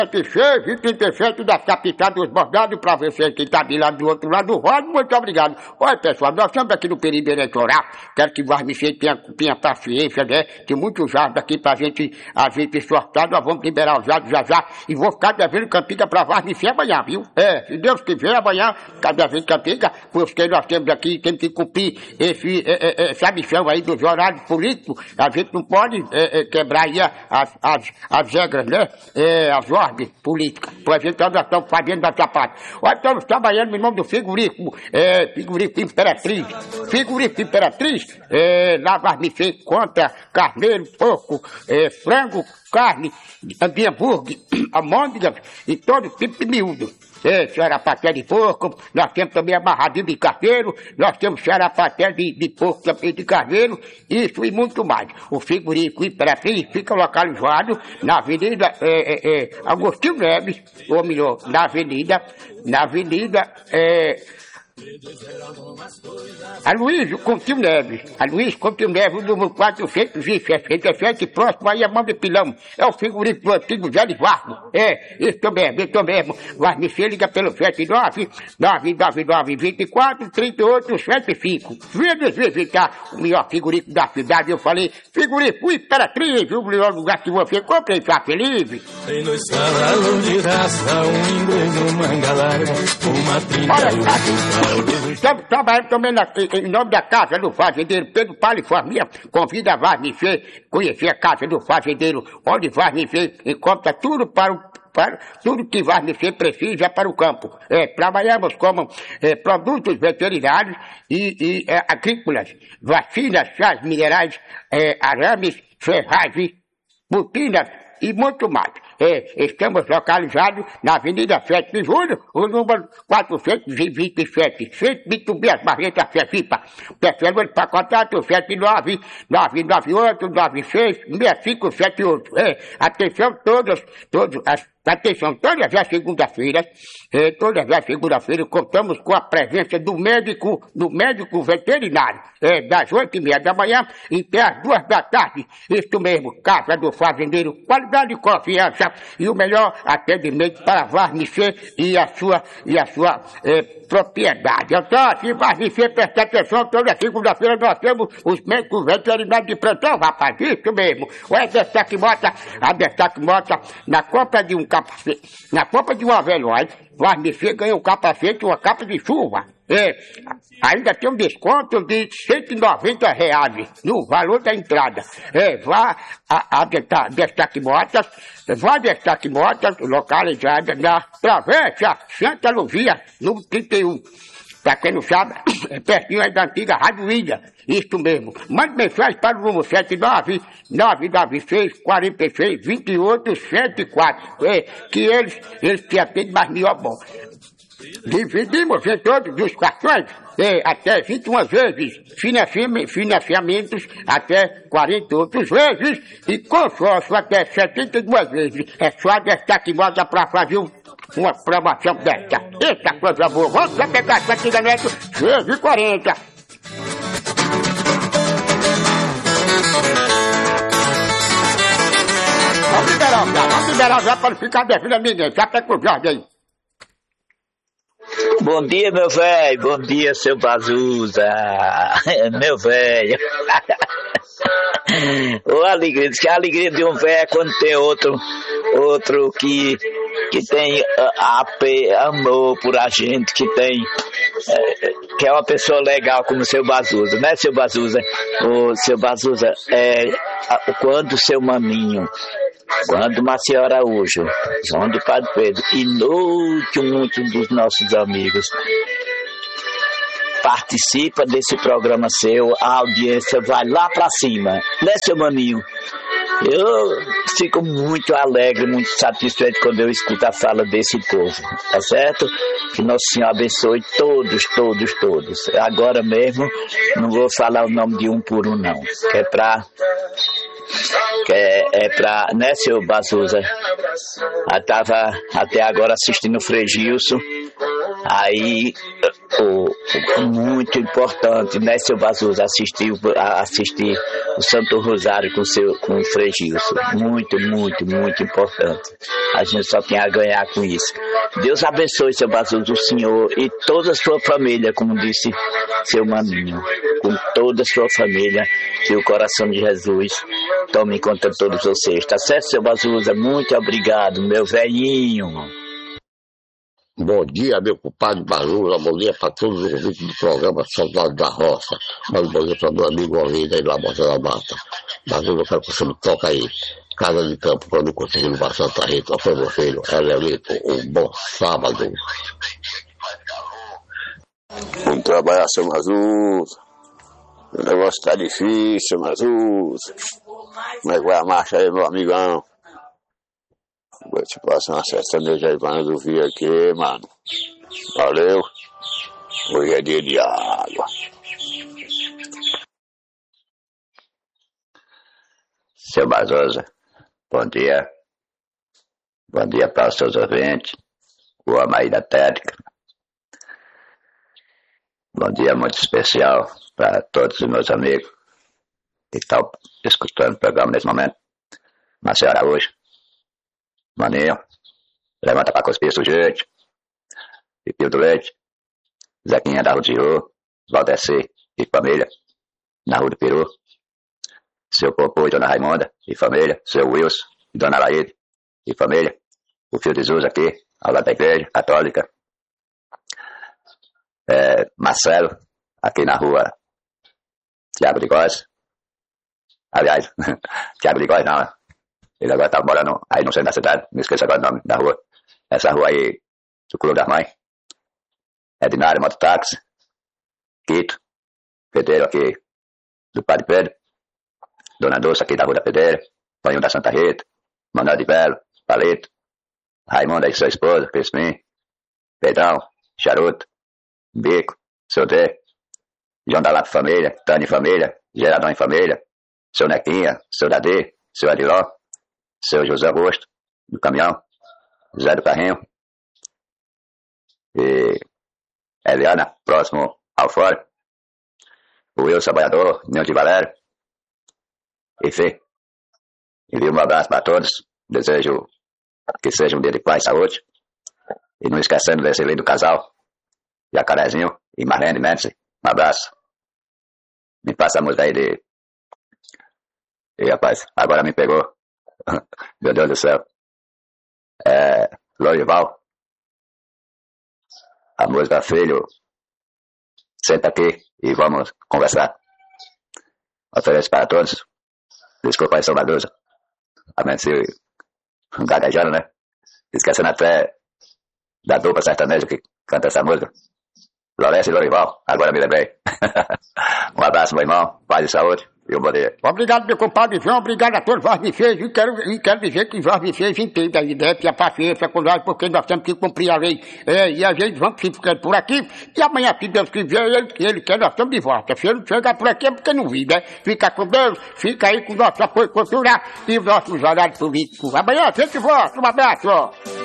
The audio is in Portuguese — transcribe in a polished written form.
26 e 37 da capital dos bordados, pra você que tá de lá do outro lado do rodo, muito obrigado. Olha, pessoal, nós estamos aqui no período eleitoral, quero que o Varmicê tenha paciência, né? Tem muitos jados aqui pra gente, a gente sortar, nós vamos liberar os jados já, e vou ficar devendo cantiga pra Varmicê amanhã, viu? Se Deus quiser, amanhã, ficar devendo cantiga, porque nós temos aqui, temos que cumprir essa missão aí dos horários políticos, a gente não pode quebrar aí as regras, né? As ordens políticas. Por exemplo, nós estamos fazendo da parte. Olha, estamos trabalhando em nome do frigorífico Imperatriz. Frigorífico Imperatriz, lá Varmicê conta carneiro, porco, frango, carne, de hambúrguer, almôndegas e todo tipo de miúdo. Xarapaté de porco, nós temos também amarradinho de carneiro, nós temos xarapaté de porco também de carneiro, isso e muito mais. O frigorífico Imperatriz fica localizado na Avenida Agostinho Neves, ou melhor, na Avenida Aloysio Coutinho Neves, número 467, próximo aí a mão de pilão. É o figurino do antigo Zé de Vargo. Isso mesmo. Varmicê liga pelo 79-999-24-38-75. Venha visitar o melhor figurino da cidade. Eu falei, figurino Imperatriz, o melhor lugar que você compra e ficar feliz. Tem dois cavalos de raça, um inglês, um manga larga, uma 30. Estamos trabalhando também em nome da Casa do Fazendeiro Pedro Paliformia. Convida a Varmicê conhecer a Casa do Fazendeiro, onde Varmicê encontra tudo para tudo que Varmicê precisa para o campo. Trabalhamos como produtos veterinários e agrícolas, vacinas, chás minerais, arames, ferragens, botinas e muito mais. Estamos localizados na Avenida 7 de Julho, o número 427, Centro de Tubias Barretas, Cefipa. Telefone para contato 79-98-96-6578. Atenção todas as segundas-feiras, contamos com a presença do médico veterinário, das 8h30 da manhã até as 2 da tarde. Isso mesmo, Casa do Fazendeiro, qualidade e confiança e o melhor atendimento para Varmicê e a sua propriedade. Então, se Varmicê prestar atenção, toda segunda-feira nós temos os médicos veterinários de plantão, rapaz, isso mesmo. O Destaque Mota, na compra de um capacete, na compra de uma velóide, Varmicê ganha um capacete e uma capa de chuva. Ainda tem um desconto de R$190 no valor da entrada. Vá a Destaque Motas, localizada na Travessa Santa Luzia, número 31. Pra quem não sabe, pertinho aí da antiga Rádio Ilha. Isso mesmo. Mande mensagem para o número 79996462874. Que eles te atendem, mas melhor bom. Dividimos em todos os cartões até 21 vezes, financiamentos até 48 vezes e consórcio até 72 vezes. É só a Destaque Moda para fazer uma promoção dessa. Eita coisa boa, vamos lá pegar essa aqui da Neto, 6h40. Vamos liberar já para não ficar devendo a ninguém, já pega o Jorge aí. Bom dia, meu velho. Bom dia, seu Bazuza. Meu velho. A alegria de um velho é quando tem outro que tem amor por a gente, que é uma pessoa legal como o seu Bazuza, né, seu Bazuza? O seu Bazuza, quando o seu maninho, quando Maceió Araújo, João do Padre Pedro e muitos dos nossos amigos participa desse programa seu, a audiência vai lá pra cima, né, seu maninho? Eu fico muito alegre, muito satisfeito quando eu escuto a fala desse povo, tá certo? Que Nosso Senhor abençoe todos. Agora mesmo, não vou falar o nome de um por um, não, que é pra, né, seu Bazuza? Eu tava até agora assistindo o Frei Gilson, Aí, muito importante, né, seu Vazusa, assistir o Santo Rosário com o Frei Gilson. Muito, muito, muito importante. A gente só tem a ganhar com isso. Deus abençoe, seu Vazusa, o senhor e toda a sua família, como disse seu maninho. Com toda a sua família, que o coração de Jesus tome conta de todos vocês. Tá certo, seu Vazusa? Muito obrigado, meu velhinho. Bom dia, meu compadre Bazusa, bom dia para todos os ouvintes do programa Saudade da Roça. Bom dia para meu amigo Olinda aí na Bota da Mata. Bazusa, eu quero que você me toque aí. Casa de Campo, quando conseguir levar Santa Rita. Foi meu filho, Elelito, um bom sábado. Vamos trabalhar, seu Vazusa. O negócio tá difícil, Vazusa. Como é que vai a marcha aí, meu amigão? Vou te passar uma sertaneja aí pra nós ouvir aqui, mano. Valeu. Hoje é dia de água. Seu Vazusa, bom dia. Bom dia para os seus ouvintes. O homem aí da técnica. Bom dia muito especial para todos os meus amigos que estão escutando o programa nesse momento. Marcelo Araújo. Maninho, levanta pra cuspir sujeito. Pipio do Leite, Zequinha da Rua de Rio, Valdeci e família, na Rua do Peru. Seu Popô e Dona Raimonda e família, seu Wilson e Dona Laíde e família. O Fio de Jesus aqui, ao lado da igreja católica. Marcelo, aqui na Rua Tiago de Góes. Aliás, Tiago de Góes não, ele agora tá morando aí no centro da cidade, me esqueço agora o nome da rua. Essa rua aí, do Clube da Mãe. Edinário, mototáxi. Quito. Pedreiro aqui, do Padre Pedro. Dona Dulce aqui da Rua da Pedreira. Panho da Santa Rita. Manuel de Belo, Palito. Raimundo aí, sua esposa, Crispim. Pedrão, Charuto. Bico, seu Dê. João da Lapa Família, Tânia Família. Geradão em Família. Seu Nequinha, seu Dadê, seu Adiló. Seu José Augusto, do caminhão, Zé do Carrinho, e Eliana, próximo ao fora, o Wilson Trabalhador, Ninho de Valério, enfim, envio um abraço para todos, desejo que seja um dia de paz e saúde, e não esquecendo desse lindo casal, Jacarezinho e Marlene Mendes, um abraço, me passa a música aí de... E rapaz, agora me pegou. Meu Deus do céu. Lorival. A música Filho. Senta aqui e vamos conversar. Ofereço para todos. Desculpa aí, São Vazusa. Amanheci gaguejando, né? Esquecendo até da dupla sertaneja que canta essa música. Lourenço e Lorival. Agora me lembrei. Um abraço, meu irmão. Paz e saúde. E um bom dia. Obrigado, meu compadre João, obrigado a todos, Voz me fez, e quero dizer que Voz me fez entende a ideia, que a paciência com nós, porque nós temos que cumprir a lei, e a gente vamos ficando por aqui, e amanhã, se Deus quiser, ele quer, nós estamos de volta. Se ele não chegar por aqui é porque não vi, né? Fica com Deus, fica aí com o nosso apoio cultural e os nossos horários políticos. Amanhã a gente volta, um abraço, ó.